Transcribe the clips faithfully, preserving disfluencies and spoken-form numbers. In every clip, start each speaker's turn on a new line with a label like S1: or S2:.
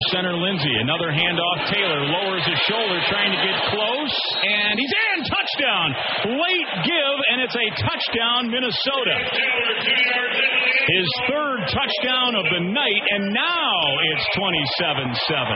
S1: center, Lindsay. Another handoff. Taylor lowers his shoulder, trying to get close, and he's in. Touchdown. Late give, and it's a touchdown, Minnesota. His third touchdown of the night, and now it's twenty-seven seven.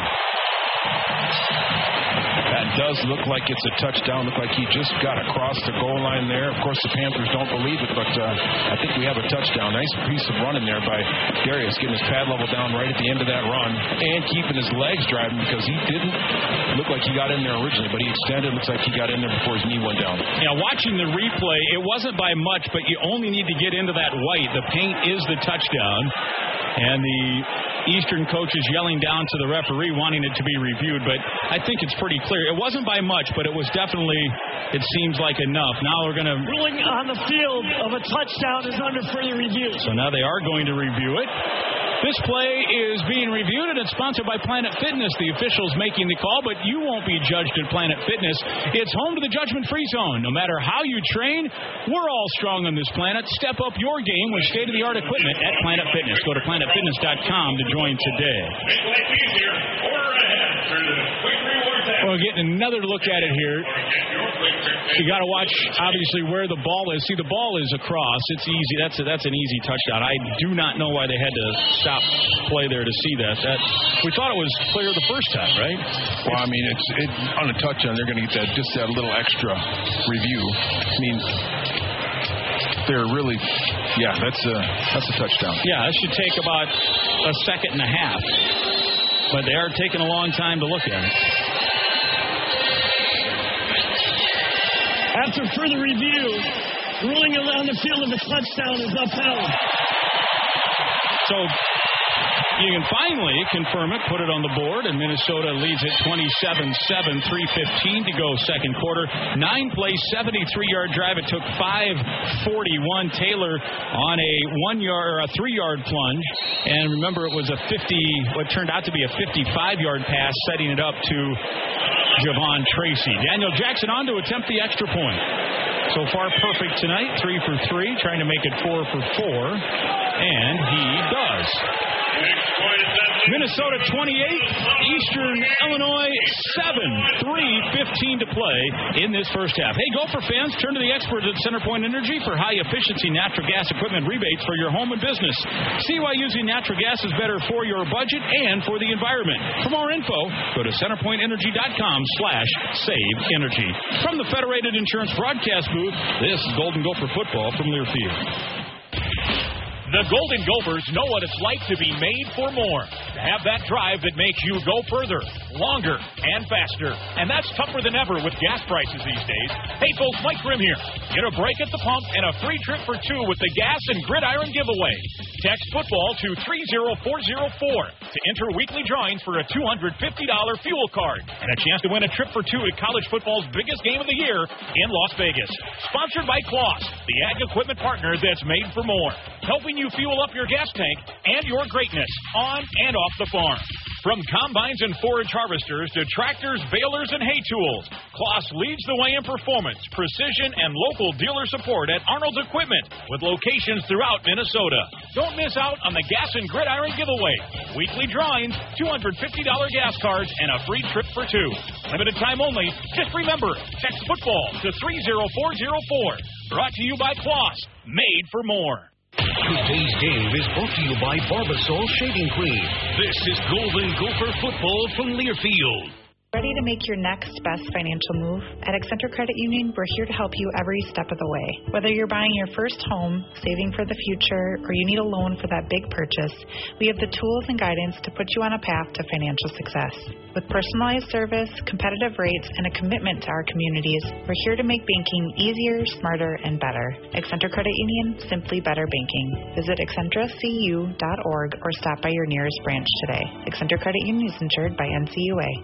S2: That does look like it's a touchdown. Look like he just got across the goal line there. Of course, the Panthers don't believe it, but uh, I think we have a touchdown. Nice piece of running there by Darius, getting his pad level down right at the end of that run and keeping his legs driving, because he didn't look like he got in there originally, but he extended. Looks like he got in there before his knee went down.
S1: Yeah, watching the replay, it wasn't by much, but you only need to get into that white. The paint is the touchdown, and the Eastern coaches yelling down to the referee wanting it to be reviewed, but I think it's pretty clear. It wasn't by much, but it was definitely, it seems like enough. Now we're going to...
S3: Ruling on the field of a touchdown is under further review.
S1: So now they are going to review it. This play is being reviewed, and it's sponsored by Planet Fitness, the officials making the call, but you won't be judged at Planet Fitness. It's home to the judgment-free zone. No matter how you train, we're all strong on this planet. Step up your game with state-of-the-art equipment at Planet Fitness. Go to planet fitness dot com to join today. We're getting another look at it here. You got to watch, obviously, where the ball is. See, the ball is across. It's easy. That's a, that's an easy touchdown. I do not know why they had to stop play there to see that. That we thought it was clear the first time, right?
S2: Well, I mean, it's it, on a touchdown. They're going to get that just that little extra review. I mean, they're really, yeah, that's a that's a touchdown.
S1: Yeah, it should take about a second and a half, but they are taking a long time to look at it.
S3: After further review, ruling around the field of a touchdown is upheld.
S1: So you can finally confirm it, put it on the board, and Minnesota leads it twenty-seven seven, three fifteen to go second quarter. Nine-play, seventy-three-yard drive. It took five forty-one. Taylor on a one-yard or a three-yard plunge. And remember, it was a fifty, what turned out to be a fifty-five-yard pass, setting it up to Javon Tracy. Daniel Jackson on to attempt the extra point. So far, perfect tonight. Three for three, trying to make it four for four. And he does. Minnesota twenty-eight, Eastern Illinois seven, three fifteen to play in this first half. Hey, Gopher fans, turn to the experts at CenterPoint Energy for high-efficiency natural gas equipment rebates for your home and business. See why using natural gas is better for your budget and for the environment. For more info, go to centerpoint energy dot com slash save energy. From the Federated Insurance broadcast booth, this is Golden Gopher football from Learfield.
S4: The Golden Gophers know what it's like to be made for more. To have that drive that makes you go further, longer, and faster. And that's tougher than ever with gas prices these days. Hey folks, Mike Grimm here. Get a break at the pump and a free trip for two with the Gas and Gridiron giveaway. Text football to three zero four zero four to enter weekly drawings for a two hundred fifty dollars fuel card and a chance to win a trip for two to college football's biggest game of the year in Las Vegas. Sponsored by Kloss, the ag equipment partner that's made for more. Helping you fuel up your gas tank and your greatness on and off the farm. From combines and forage harvesters to tractors, balers, and hay tools, Kloss leads the way in performance, precision, and local dealer support at Arnold's Equipment with locations throughout Minnesota. Don't miss out on the Gas and Gridiron giveaway. Weekly drawings, two hundred fifty dollars gas cards, and a free trip for two. Limited time only. Just remember, text football to three zero four zero four. Brought to you by Kloss, made for more.
S5: Today's game is brought to you by Barbasol Shaving Cream. This is Golden Gopher football from Learfield.
S6: Ready to make your next best financial move? At Accenture Credit Union, we're here to help you every step of the way. Whether you're buying your first home, saving for the future, or you need a loan for that big purchase, we have the tools and guidance to put you on a path to financial success. With personalized service, competitive rates, and a commitment to our communities, we're here to make banking easier, smarter, and better. Accenture Credit Union, simply better banking. Visit accenture c u dot org or stop by your nearest branch today. Accenture Credit Union is insured by N C U A.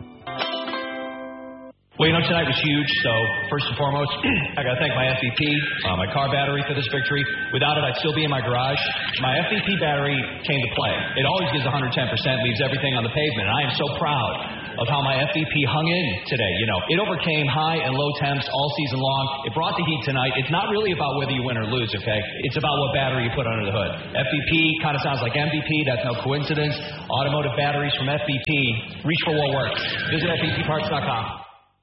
S7: Well, you know, tonight was huge, so first and foremost, I got to thank my F V P, uh, my car battery for this victory. Without it, I'd still be in my garage. My F V P battery came to play. It always gives one hundred ten percent, leaves everything on the pavement, and I am so proud of how my F V P hung in today. You know, it overcame high and low temps all season long. It brought the heat tonight. It's not really about whether you win or lose, okay? It's about what battery you put under the hood. F V P kind of sounds like M V P. That's no coincidence. Automotive batteries from F V P. Reach for what works. Visit F V P parts dot com.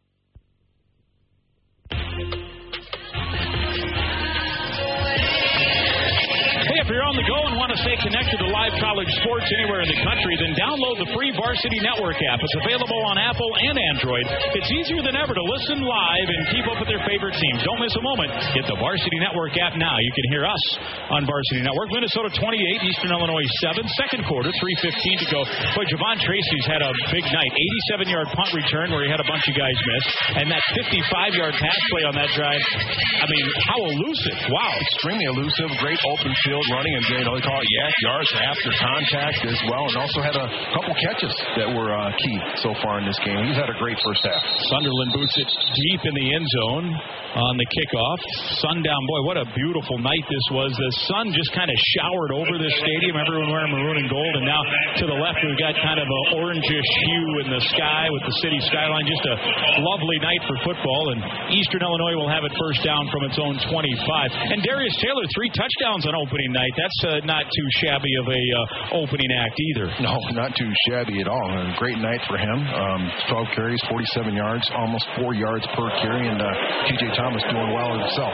S1: If you're on the go and want to stay connected to live college sports anywhere in the country, then download the free Varsity Network app. It's available on Apple and Android. It's easier than ever to listen live and keep up with their favorite teams. Don't miss a moment. Get the Varsity Network app now. You can hear us on Varsity Network. Minnesota twenty-eight, Eastern Illinois seven. Second quarter, three fifteen to go. Boy, Javon Tracy's had a big night. eighty-seven-yard punt return where he had a bunch of guys miss. And that fifty-five-yard pass play on that drive, I mean, how elusive. Wow.
S2: Extremely elusive. Great open field running, and you know, they call it yak yards after contact as well, and also had a couple catches that were uh, key so far in this game. He's had a great first half.
S1: Sunderland boots it deep in the end zone on the kickoff. Sundown, boy, what a beautiful night this was. The sun just kind of showered over this stadium. Everyone wearing maroon and gold, and now to the left we've got kind of an orangish hue in the sky with the city skyline. Just a lovely night for football, and Eastern Illinois will have it first down from its own twenty-five. And Darius Taylor, three touchdowns on opening night. That's uh, not too shabby of a uh, opening act either.
S2: No, not too shabby at all. A great night for him. Um, twelve carries, forty-seven yards, almost four yards per carry, and uh, T J Thomas doing well himself.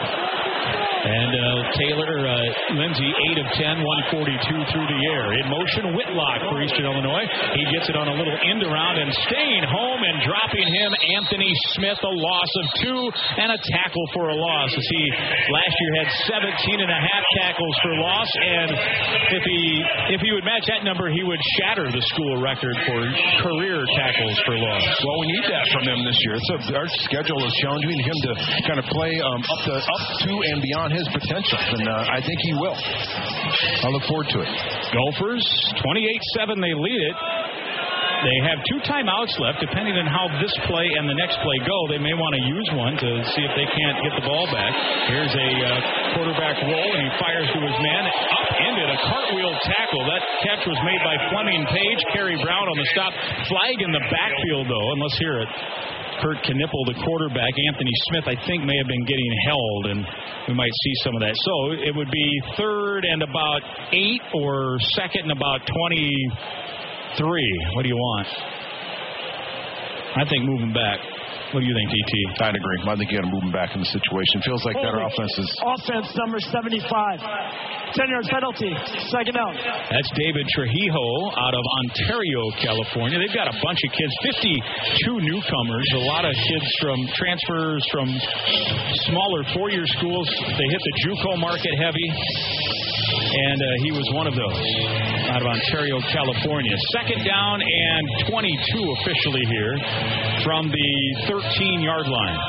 S1: And uh, Taylor, uh, Lindsey, eight of ten, one forty-two through the air. In motion, Whitlock for Eastern Illinois. He gets it on a little end around and staying home and dropping him, Anthony Smith, a loss of two and a tackle for a loss. As he last year had seventeen and a half tackles for loss, and if he if he would match that number, he would shatter the school record for career tackles for loss.
S2: Well, we need that from him this year. It's a, our schedule is challenging him to kind of play um, up to up to and beyond his potential, and uh, I think he will. I look forward to it.
S1: Gophers, twenty-eight seven, they lead it. They have two timeouts left. Depending on how this play and the next play go, they may want to use one to see if they can't get the ball back. Here's a uh, quarterback roll, and he fires to his man. Upended, a cartwheel tackle. That catch was made by Fleming Page. Kerry Brown on the stop. Flag in the backfield, though, and let's hear it. Kurt Knipple, the quarterback. Anthony Smith, I think, may have been getting held, and we might see some of that. So it would be third and about eight or second and about twenty-three. What do you want? I think moving back. What do you think, D T?
S2: I'd agree. I think you got to move him back in the situation. Feels like that our offense is...
S3: Offense number seventy-five. ten-yard penalty. Second out.
S1: That's David Trujillo out of Ontario, California. They've got a bunch of kids, fifty-two newcomers, a lot of kids from transfers from smaller four-year schools. They hit the JUCO market heavy, and uh, he was one of those out of Ontario, California. Second down and twenty-two officially here from the thirteen-yard line.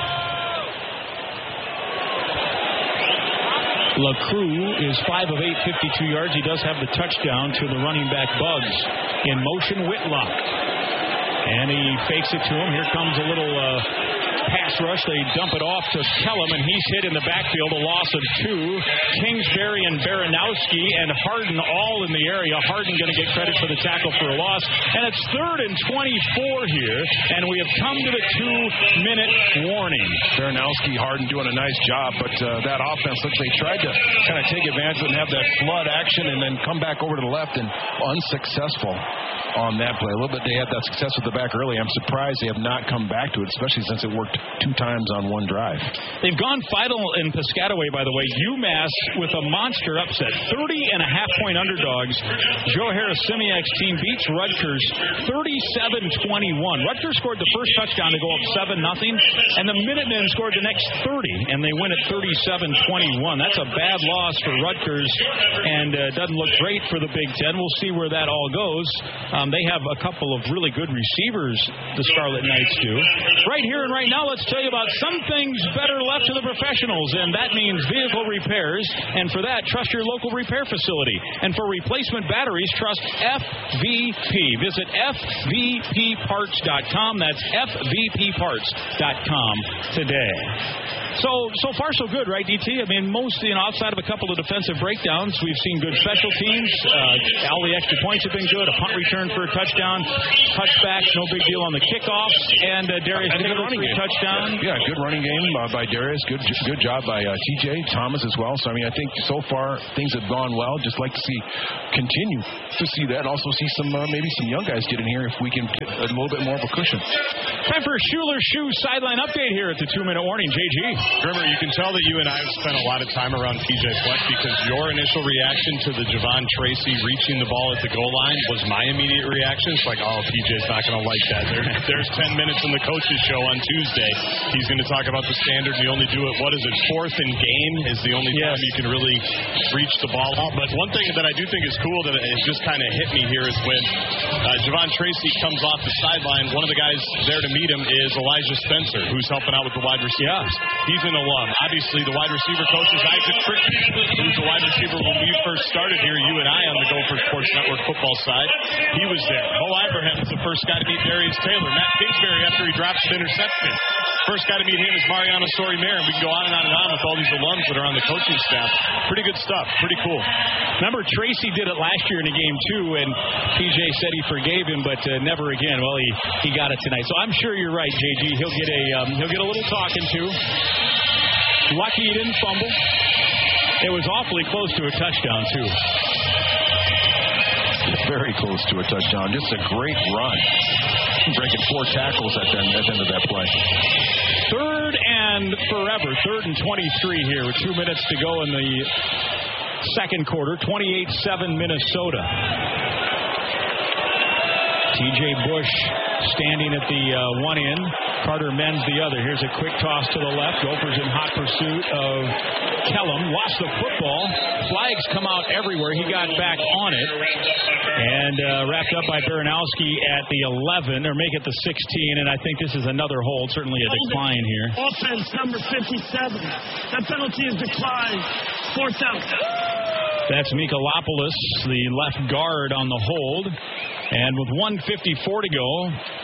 S1: LaCrue is five of eight, fifty-two yards. He does have the touchdown to the running back Bugs. In motion, Whitlock. And he fakes it to him. Here comes a little uh, pass rush. They dump it off to Kellum, and he's hit in the backfield, a loss of two. Kingsbury and Baranowski and Harden all in the area. Harden going to get credit for the tackle for a loss. And it's third and twenty-four here, and we have come to the two-minute warning.
S2: Baranowski, Harden doing a nice job, but uh, that offense looks like they tried to kind of take advantage and have that flood action and then come back over to the left, and unsuccessful on that play. A little bit they had that success with the back early. I'm surprised they have not come back to it, especially since it worked two times on one drive.
S1: They've gone final in Piscataway, by the way. UMass with a monster upset. thirty and a half point underdogs. Joe Harris-Simiak's team beats Rutgers thirty-seven twenty-one. Rutgers scored the first touchdown to go up seven nothing, and the Minutemen scored the next thirty, and they win at thirty-seven twenty-one. That's a bad loss for Rutgers, and uh, doesn't look great for the Big Ten. We'll see where that all goes. Um, they have a couple of really good receivers, the Scarlet Knights do. Right here and right now, now let's tell you about some things better left to the professionals, and that means vehicle repairs. And for that, trust your local repair facility. And for replacement batteries, trust F V P. Visit F V P parts dot com. That's F V P parts dot com today. So, so far so good, right, D T? I mean, most, you know, outside of a couple of defensive breakdowns, we've seen good special teams. Uh, all the extra points have been good. A punt return for a touchdown. Touchbacks, no big deal on the kickoffs. And uh, Darius
S2: and
S1: did a
S2: running game.
S1: touchdown.
S2: Yeah, good running game uh, by Darius. Good good job by uh, T J Thomas as well. So, I mean, I think so far things have gone well. Just like to see, continue to see that. Also see some, uh, maybe some young guys get in here if we can get a little bit more of a cushion.
S1: Time for a Schuler Shoe sideline update here at the two-minute warning. J G.
S8: Grimmer, you can tell that you and I have spent a lot of time around P J Fleck because your initial reaction to the Javon Tracy reaching the ball at the goal line was my immediate reaction. It's like, oh, P J's not going to like that. There, there's ten minutes in the coaches show on Tuesday. He's going to talk about the standard. You only do it, what is it, fourth in game is the only
S1: yes.
S8: time you can really reach the ball. But one thing that I do think is cool that has just kind of hit me here is when uh, Javon Tracy comes off the sideline, one of the guys there to meet him is Elijah Spencer, who's helping out with the wide receivers.
S1: Yeah.
S8: He's an alum. Obviously, the wide receiver coach is Isaac Crichton, who's the wide receiver when we first started here, you and I on the Gopher Sports Network football side. He was there. Mo Ibrahim is the first guy to meet Darius Taylor. Matt Kingsbury, after he drops an interception. First guy to meet him is Mariano Sori-Marin. We can go on and on and on with all these alums that are on the coaching staff. Pretty good stuff. Pretty cool.
S1: Remember, Tracy did it last year in a game, too, and P J said he forgave him, but uh, never again. Well, he, he got it tonight. So I'm sure you're right, J G. He'll get a um, he'll get a little talking to. Lucky he didn't fumble. It was awfully close to a touchdown, too.
S2: Very close to a touchdown. Just a great run. Breaking four tackles at the, at the end of that play.
S1: Third and forever. Third and twenty-three here with two minutes to go in the second quarter. twenty-eight seven Minnesota. T J Bush standing at the uh, one end. Carter Menz the other. Here's a quick toss to the left. Gophers in hot pursuit of Kellum. Lost the football. Flags come out everywhere. He got back on it. And uh, wrapped up by Baranowski at the eleven. Or make it the sixteen. And I think this is another hold. Certainly a decline here.
S3: Offense number fifty-seven. That penalty is declined. Fourth out.
S1: That's Mikolopoulos, the left guard on the hold. And with one fifty-four to go,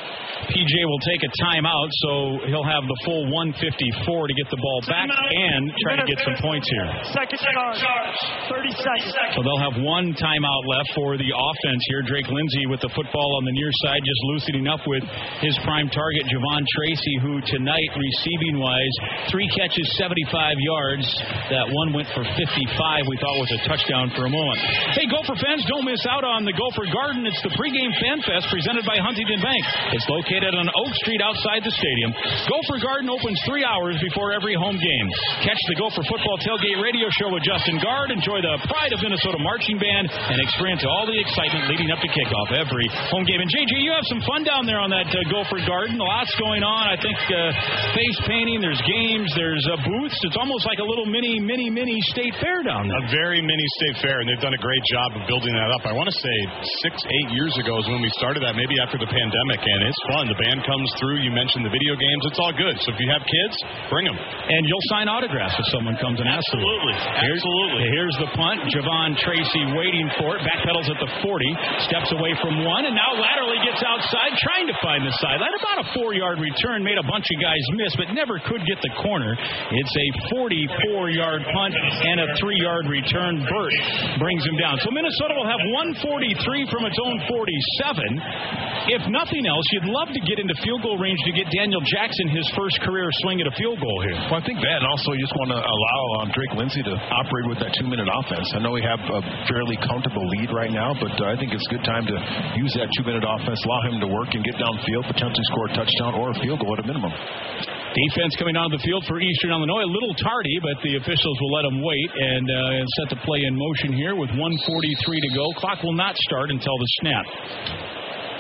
S1: P J will take a timeout, so he'll have the full one fifty-four to get the ball back and try to get some points here.
S3: Second charge, thirty seconds.
S1: So they'll have one timeout left for the offense here. Drake Lindsay with the football on the near side, just loosening up with his prime target, Javon Tracy, who tonight, receiving-wise, three catches, seventy-five yards. That one went for fifty-five, we thought was a touchdown for a moment. Hey, Gopher fans, don't miss out on the Gopher Garden. It's the pregame fan fest presented by Huntington Bank. It's located on Oak Street outside the stadium. Gopher Garden opens three hours before every home game. Catch the Gopher Football Tailgate Radio Show with Justin Gard. Enjoy the Pride of Minnesota Marching Band and experience all the excitement leading up to kickoff every home game. And J J, you have some fun down there on that uh, Gopher Garden. Lots going on. I think uh, face painting, there's games, there's uh, booths. It's almost like a little mini, mini, mini state fair down there.
S8: A very mini state fair, and they've done a great job of building that up. I want to say six, eight years ago is when we started that, maybe after the pandemic, and it's fun. The band comes through. You mentioned the video games. It's all good. So if you have kids, bring them.
S1: And you'll sign autographs if someone comes and asks.
S8: Absolutely.
S1: Here's,
S8: Absolutely.
S1: Here's the punt. Javon Tracy waiting for it. Backpedals at the forty. Steps away from one. And now laterally gets outside, trying to find the sideline. About a four-yard return. Made a bunch of guys miss, but never could get the corner. It's a forty-four-yard punt and a three-yard return. Burt brings him down. So Minnesota will have one forty-three from its own forty-seven. If nothing else, you'd love to get into field goal range to get Daniel Jackson his first career swing at a field goal here.
S2: Well, I think that, and also you just want to allow um, Drake Lindsay to operate with that two-minute offense. I know we have a fairly comfortable lead right now, but uh, I think it's a good time to use that two-minute offense, allow him to work and get downfield, potentially score a touchdown or a field goal at a minimum.
S1: Defense coming onto the field for Eastern Illinois. A little tardy, but the officials will let them wait and uh, set the play in motion here with one forty-three to go. Clock will not start until the snap.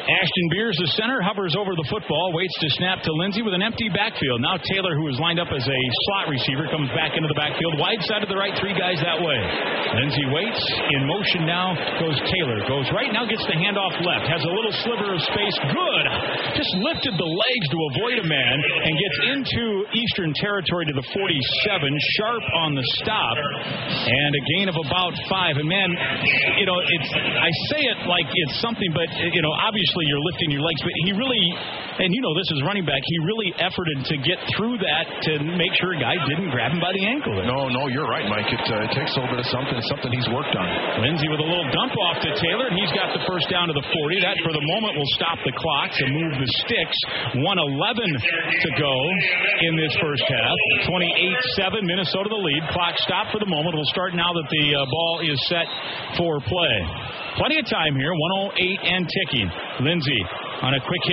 S1: Ashton Beers, the center, hovers over the football, waits to snap to Lindsay with an empty backfield. Now Taylor, who is lined up as a slot receiver, comes back into the backfield. Wide side of the right, three guys that way. Lindsay waits. In motion now goes Taylor. Goes right, now gets the handoff left. Has a little sliver of space. Good. Just lifted the legs to avoid a man and gets into Eastern Territory to the forty-seven. Sharp on the stop. And a gain of about five. And, man, you know, it's I say it like it's something, but, you know, obviously you're lifting your legs, but he really, and you know this is running back, he really efforted to get through that to make sure a guy didn't grab him by the ankle there.
S2: No, no, you're right, Mike. It, uh, it takes a little bit of something, something he's worked on.
S1: Lindsay with a little dump off to Taylor, and he's got the first down to the forty. That, for the moment, will stop the clock to move the sticks. one eleven to go in this first half. twenty-eight seven, Minnesota the lead. Clock stopped for the moment. We'll start now that the uh, ball is set for play. Plenty of time here, one oh eight and ticking. Lindsay on a quick hit.